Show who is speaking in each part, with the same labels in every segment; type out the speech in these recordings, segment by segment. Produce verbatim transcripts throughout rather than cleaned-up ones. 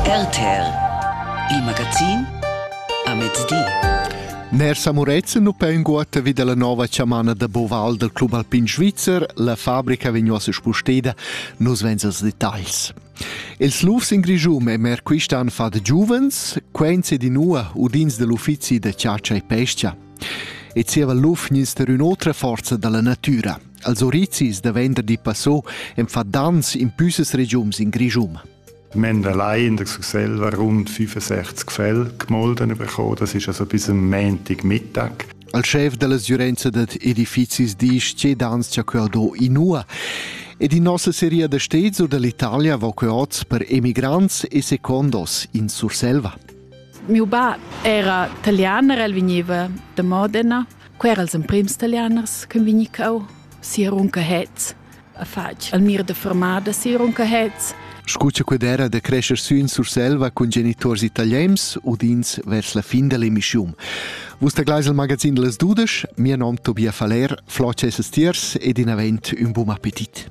Speaker 1: R T R, il magazin a mezzodì.
Speaker 2: Ner Samurezen nu pe un guota vide la nova ciamana de Boval del Club Alpin Svizzer, la fabbrica vignosa spusteda, nus vens els detalls. Els lufs in Grigium e mer quistan fa de giuvens, quenze di nua udins de l'uffizi de Ciaccia e Pescia. E zieva luf nis der un'altra forza della natura. Als orizis de vender di passò em fa dans in püses regiums in Grigium.
Speaker 3: Wir haben allein in der selber rund fünfundsechzig Fälle gemolden bekommen. Das ist also bis am Montagmittag.
Speaker 2: Al chef della giurenza ded edificis dice che dans c'è do in ua. Ed in nostra serie de stets o dell'Italia vocoats per emigranti e secondos in Surselva.
Speaker 4: Mio ba era italianer, el veniva da Modena. Qua erano i primi italianers che venivano. Si runca hetz. A fac al mir de formada si runca hetz.
Speaker 2: Scuccia quedera de crescer su in Surselva con genitori italiens udins vers la fin dell'emissium. Vusta gleis il magazin de las dudes, mio nom Tobia Faler, floce esses tiers ed in avent un buon appetit.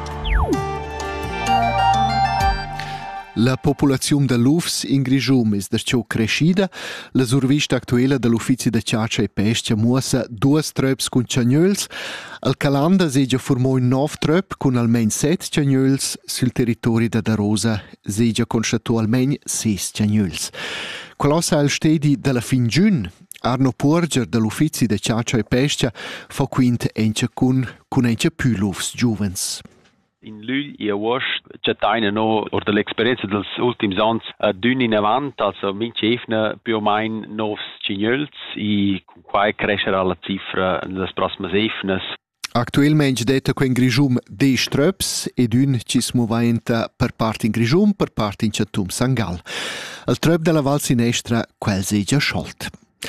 Speaker 2: La popolazione de lufs in Grigium es derciò crescida. La survista actuella dell'uffizi de Ciaccia e Pescia muossa due tröps con ciagnöls. Al calanda segia formò un nov tröp con almen set ciagnöls. Sul territorio de Darosa segia constatò almen ses ciagnöls. Qualossa al stedi della fin giun, Arno Porger dell'uffizi de Ciaccia e Pescia fa quint ence con, con ence più lufs giuvens.
Speaker 5: In luglio e agosto c'è no, or dell'esperienza degli ultimi anni, dun in avanti, also mince efne più o meno nove cignöls e con qua crescere alla cifra nelle prossime efnes.
Speaker 2: Attualmente detta qua in Grigium dei tröps ed un ci smuoventa per parte in Grigium, per parte in Chatum Sangal. Il tröp della Val Sinestra quel si è già sciolto.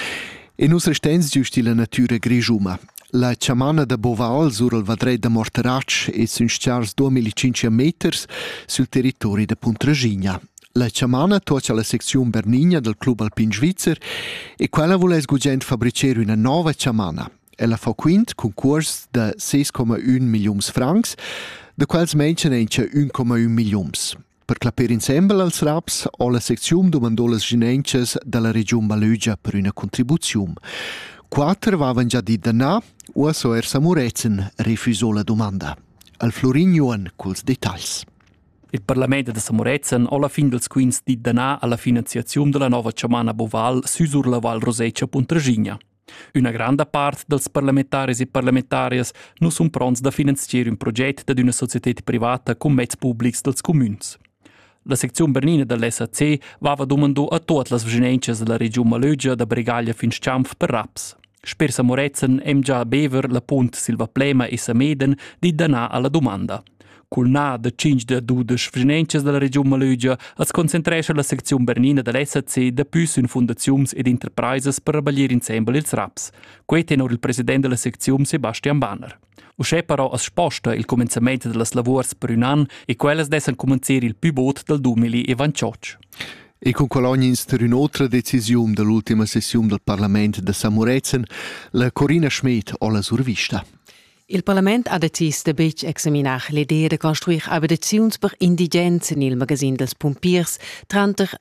Speaker 2: E nus restens giusti la natura Grigiuma. La ciamana de Boval sur il vadret de Morterac e sun sciars duemilacinquecento meters sul territorio de Puntragigna. La ciamana tocca la sezione Bernigna del Club Alpin Svizzer e quella vuole sgugent fabbricare una nuova ciamana. Ella fa quint concurs de sei komma un milions francs, de quals menchen ence un komma un milions. Per claper insieme als raps o la sezione domandò le ginences della regione Malugia per una contribuzione. Quattro avevano già di danà, o so er Samurezen refusò la domanda. Al Florin Juan culs dettagli.
Speaker 6: Il Parlamento de Samurezen alla fin dels quins di danà alla finanziazione della nuova ciamana Boval su sur la Val Roseccia Puntragigna. Una grande parte dels parlamentaris e parlamentarias non sono pronti da finanziare un progetto di una società privata con mezzi pubblici dels comuns. La sezione bernina dell'S A C va domandò a tutte le vicinanze della regione Malugia da Bregaglia fin Sciampf per Raps. Sper Samurezen hem già bever la punt Silva Plema e Sameden di danà alla domanda. Col na de cinque de dudes vicinanze della regione Malugia es concentresce la sezione bernina dell'S A C da più in fondazioni ed enterprises per rabagliare insieme ils Raps. Quei tenor il presidente della sezione Sebastian Banner. Usce però as sposta il comenziamento delle lavori per un anno e quelles dessen cominciare il più bot del duemilaventotto.
Speaker 2: E con quell'ognis per un'altra decisione dell'ultima sessione del Parlamento de Samurezen, la Corina Schmidt o la survista.
Speaker 7: Il Parlament ha deciso de bec examinar l'idea de construir abitazions per indigens nel magazin dels pompiers tranter